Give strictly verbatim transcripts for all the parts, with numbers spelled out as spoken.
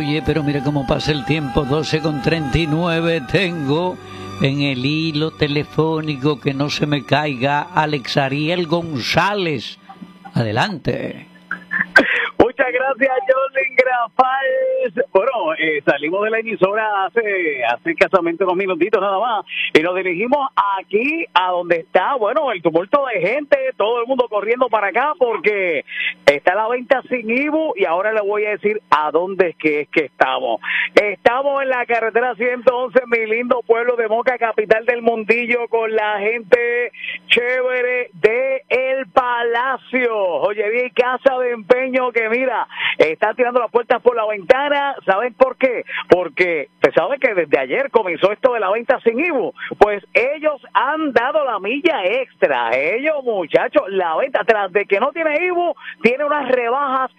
Oye, pero mira cómo pasa el tiempo, doce con treinta y nueve, tengo en el hilo telefónico, que no se me caiga, Alex Ariel González. Adelante. Muchas gracias, Jordan Grafal. Bueno, eh, salimos de la emisora hace, hace escasamente unos minutitos nada más y nos dirigimos aquí a donde está, bueno, el tumulto de gente, todo el mundo corriendo para acá porque está la venta sin I B U y ahora le voy a decir a dónde es que es que estamos. Estamos en la carretera ciento once, mi lindo pueblo de Moca, capital del mundillo, con la gente chévere de El Palacio. Oye, bien, casa de empeño que mira, están tirando las puertas por la ventana. ¿Saben por qué? Porque se sabe que desde ayer comenzó esto de la venta sin I B U. Pues ellos han dado la milla extra. Ellos, muchachos, la venta, tras de que no tiene I B U, tiene unas rebajas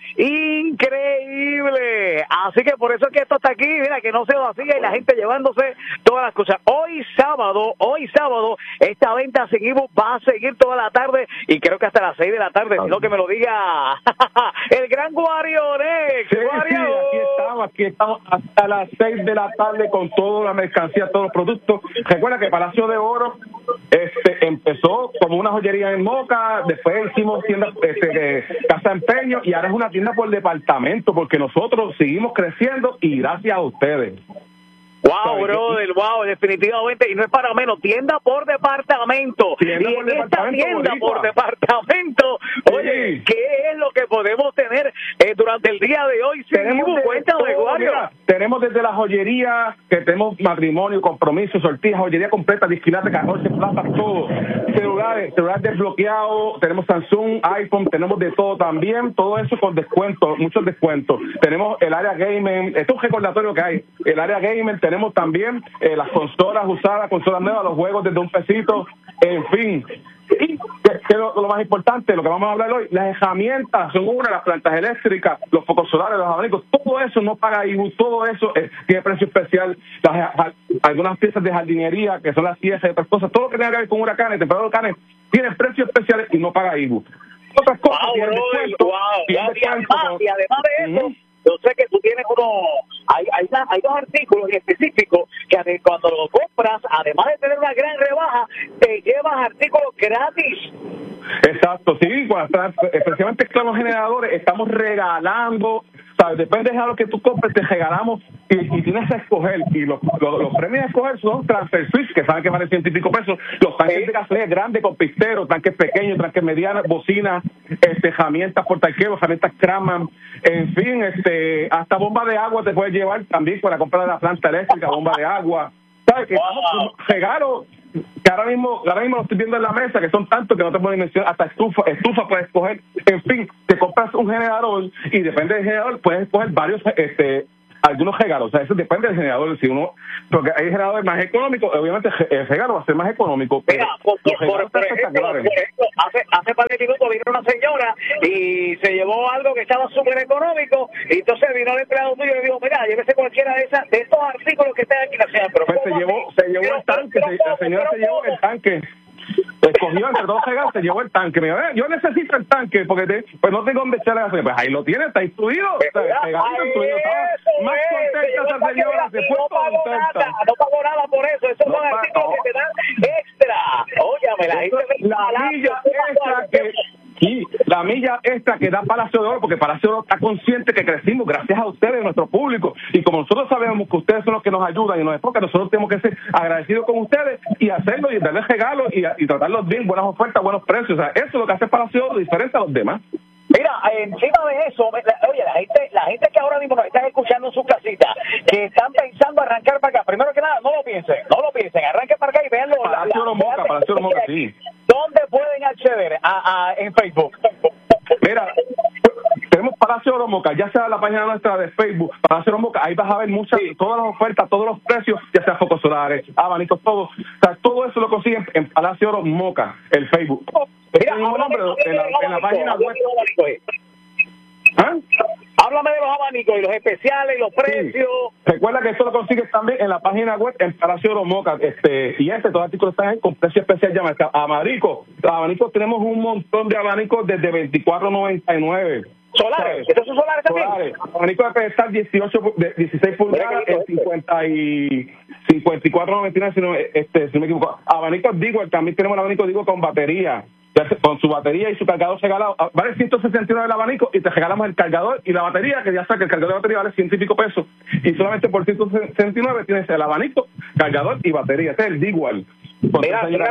increíbles. Así que por eso es que esto está aquí, mira, que no se vacía y la gente llevándose todas las cosas. Hoy sábado, hoy sábado, esta venta sin I B U va a seguir toda la tarde y creo que hasta las seis de la tarde, sino que me lo diga el gran Guarionex. Sí, sí, aquí estamos, aquí estamos hasta las seis de la tarde con toda la mercancía, todos los productos. Recuerda que Palacio de Oro este, empezó como una joyería en Moca, después hicimos tienda, este, casa de empeño y ahora es una tienda por departamento porque nosotros seguimos creciendo y gracias a ustedes. Wow, brother, wow, definitivamente, y no es para menos, tienda por departamento, tienda y por en departamento, esta tienda boricua. por departamento, Sí. oye, ¿qué es lo que podemos tener eh, durante el día de hoy? Tenemos, de Cuéntame, todo, Guario. mira, tenemos desde la joyería, que tenemos matrimonio, compromiso, sortija, joyería completa, disquilate, catorce plazas, todo, celulares, celulares desbloqueados, tenemos Samsung, iPhone, tenemos de todo también, todo eso con descuento, muchos descuentos. Tenemos el área gaming, esto es un recordatorio que hay, el área gaming, tenemos también eh, las consolas usadas, consolas nuevas, los juegos desde un pesito, en fin. Y que, que lo, lo más importante, lo que vamos a hablar hoy, las herramientas son una, las plantas eléctricas, los focos solares, los abanicos, todo eso no paga I B U, todo eso eh, tiene precio especial. Las, algunas piezas de jardinería, que son las piezas y otras cosas, todo lo que tenga que ver con huracanes, temperaturas de huracanes, tiene precios especiales y no paga I B U. Otras cosas, Wow, tienen bro, descuento, wow. tienen Y, además, descuento, y además de eso, uh-huh. yo sé que tú tienes uno, hay, hay, hay dos artículos específicos que cuando lo compras, además de tener una gran rebaja, te llevas artículos gratis. Exacto, sí, cuando, especialmente con los generadores, estamos regalando, ¿sabes? Depende de lo que tú compres, te regalamos y, y tienes que escoger. Y los, los, los premios a escoger son transfer switch, que saben que valen ciento y pico pesos, los tanques sí. de gasolina grandes con pisteros, tanques pequeños, tanques medianos, bocinas, este, herramientas portaqueros, herramientas Kraman, en fin, este, hasta bomba de agua te puedes llevar también para comprar la planta eléctrica, bomba de agua. ¿Sabes? Que wow. Regalos que ahora mismo, ahora mismo lo estoy viendo en la mesa, que son tantos que no te pueden mencionar, hasta estufa, estufa puedes escoger, en fin, te compras un generador y depende del generador, puedes escoger varios, este, algunos regalos, o sea, eso depende del generador, si uno, porque hay generadores más económicos, obviamente el regalo va a ser más económico. Mira, por, por, por, por, ejemplo, por ejemplo, hace, hace par de minutos vino una señora y se llevó algo que estaba súper económico, y entonces vino el empleado tuyo y le dijo, mira, llévese cualquiera de esas, de estos artículos que están aquí, la señora, pero pues se llevó, se llevó el tanque, se, la señora se llevó el tanque. Escogió entre dos regalos, se llevó el tanque. Me dijo, eh, yo necesito el tanque porque te, pues no tengo donde echarle gasolina. Pues ahí lo tiene, está instruido. Está regalito instruido. Más contenta esa señora, se fue contenta. No pagó nada por eso. Esos son artículos que te dan extra. Óyame, la gente la milla extra que sí, la milla extra que da Palacio de Oro, porque Palacio de Oro está consciente que crecimos gracias a ustedes, nuestro público, y como nosotros sabemos que ustedes son los que nos ayudan y nos enfocan, nosotros tenemos que ser agradecidos con ustedes y hacerlo y darles regalos y, y tratarlos bien, buenas ofertas, buenos precios. O sea, eso es lo que hace Palacio de Oro diferente a los demás. Mira, encima de eso, oye, la gente, la gente que ahora mismo nos está escuchando en su casita, que están pensando arrancar para acá, primero que nada, no lo piensen, no lo piensen, arranquen para acá y veanlo. Palacio de Oro Moca, Palacio de Oro Moca, sí. ¿Dónde pueden acceder a, a, en Facebook? Mira, tenemos Palacio de Oro Moca, ya sea la página nuestra de Facebook, Palacio de Oro Moca, ahí vas a ver muchas, sí. todas las ofertas, todos los precios, ya sea focos solares, abanicos, todo. O sea, todo eso lo consiguen en Palacio de Oro Moca, el Facebook. Mira, en, nombre, en, la, en la página web. ¿Ah? Háblame de los abanicos y los especiales y los precios. Sí. Recuerda que esto lo consigues también en la página web en Palacio de Oro Moca. Este, y este, todos los artículos están ahí con precio especial. Llama abanicos. Los abanicos tenemos un montón de abanicos desde veinticuatro noventa y nueve. ¿Solares? ¿Estos son solares también? Solares. Abanico de pedestal dieciocho, de dieciséis pulgadas en cincuenta y cincuenta y cuatro noventa y nueve, si no, este, si no me equivoco. Abanico digo, también tenemos el abanico digo con batería. Con su batería y su cargador regalado. Vale ciento sesenta y nueve el abanico y te regalamos el cargador y la batería, que ya sabes que el cargador de batería vale ciento y pico pesos. Y solamente por ciento sesenta y nueve tienes el abanico, cargador y batería. Este es el Digwall. Mira, mira,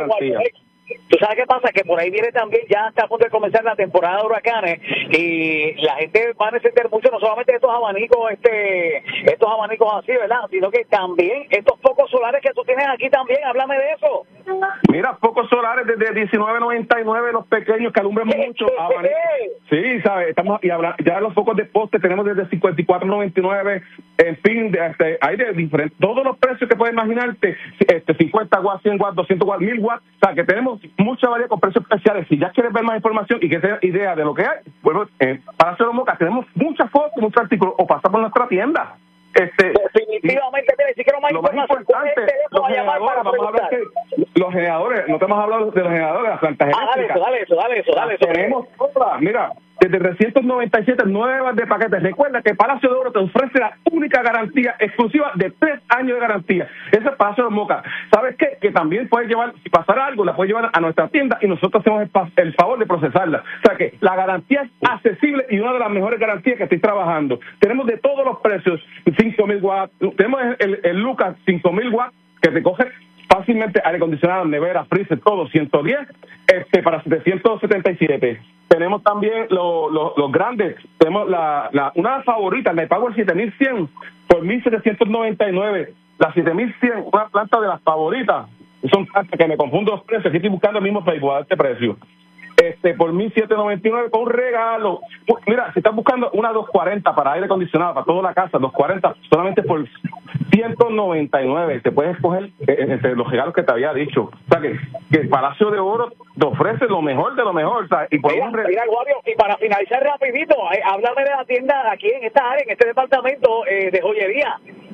tú sabes qué pasa, que por ahí viene también, ya está a punto de comenzar la temporada de huracanes y la gente va a necesitar mucho, no solamente estos abanicos, este, estos abanicos así, ¿verdad? Sino que también estos focos solares que tú tienes aquí también, háblame de eso. Mira, focos solares desde diecinueve noventa y nueve, los pequeños que alumbran mucho. Abanico. Sí, ¿sabes? Estamos, y habla, ya los focos de poste tenemos desde cincuenta y cuatro noventa y nueve, en fin, de, este, hay de diferentes, todos los precios que puedes imaginarte, este, cincuenta watts, cien watts, doscientos watts, mil watts, o sea, que tenemos mucha variedad con precios especiales. Si ya quieres ver más información y que tengas idea de lo que hay, bueno, eh, para Palacio de los Mocas tenemos muchas fotos, muchos artículos, o pasa por nuestra tienda. Este, Definitivamente, si quiero más lo más importante, los generadores, vamos a hablar que los generadores, no te hemos hablado de los generadores, las plantas ah, eléctricas. Dale eso, dale eso, dale eso. Dale tenemos todas, mira, desde trescientos noventa y siete nuevas de paquetes. Recuerda que Palacio de Oro te ofrece la única garantía exclusiva de tres años de garantía. Ese es Palacio de los Mocas. ¿Sabes qué? Que también puedes llevar, si pasara algo, la puedes llevar a nuestra tienda y nosotros hacemos el, el favor de procesarla. O sea que la garantía es accesible y una de las mejores garantías que estoy trabajando. Tenemos de todos los precios, cinco mil watts, tenemos el, el Lucas cinco mil watts que te coge fácilmente aire acondicionado, nevera, freezer, todo, ciento diez, este, para setecientos setenta y siete. Tenemos también los lo, lo grandes, tenemos la, la una favorita, la Power siete mil cien por mil setecientos noventa y nueve, la siete mil cien, una planta de las favoritas, son plantas que me confundo los precios, aquí estoy buscando el mismo Facebook a este precio. Este, por mil setecientos noventa y nueve con un regalo. Mira, si estás buscando una doscientos cuarenta para aire acondicionado, para toda la casa, doscientos cuarenta, solamente por ciento noventa y nueve. Te puedes escoger entre los regalos que te había dicho. O sea, que, que el Palacio de Oro te ofrece lo mejor de lo mejor. O sea, y, por mira, un re... mira, Guario, y para finalizar rapidito, eh, háblame de la tienda aquí en esta área, en este departamento eh, de joyería.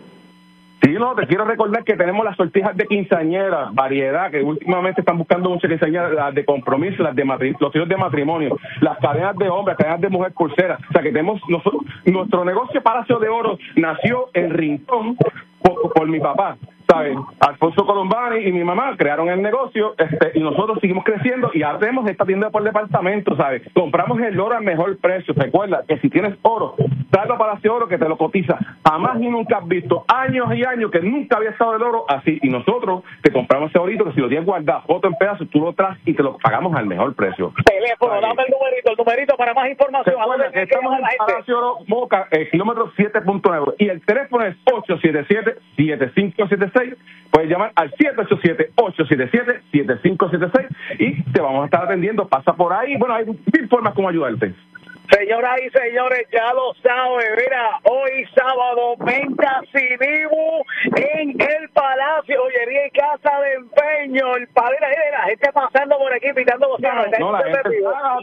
Sí, no, te quiero recordar que tenemos las sortijas de quinceañera, variedad, que últimamente están buscando muchas quinceañeras, las de compromiso, las de matri los hijos de matrimonio, las cadenas de hombres, cadenas de mujer pulseras. O sea, que tenemos, nosotros, nuestro negocio Palacio de Oro nació en Rincón por, por mi papá, ¿sabes? Alfonso Colombani y mi mamá crearon el negocio, este, y nosotros seguimos creciendo y hacemos esta tienda por departamento, ¿sabes? Compramos el oro al mejor precio. Recuerda que si tienes oro, tráelo a Palacio de Oro que te lo cotiza. Jamás ni nunca has visto, años y años que nunca había estado el oro así, y nosotros te compramos ese orito que si lo tienes guardado, foto en pedazos, tú lo traes y te lo pagamos al mejor precio. Teléfono, dame el numerito, el numerito para más información. Recuerda que estamos en Palacio de Oro Moca, el kilómetro siete punto nueve, y el teléfono es ocho siete siete, siete cinco siete seis. Puedes llamar al siete ocho siete, ocho siete siete, siete cinco siete seis y te vamos a estar atendiendo. Pasa por ahí. Bueno, hay mil formas como ayudarte. Señoras y señores, ya lo saben, mira, hoy sábado, venta sin I V U en el Palacio, Joyería y Casa de Empeño, el padre, la gente pasando por aquí, pitando los no, no, la gente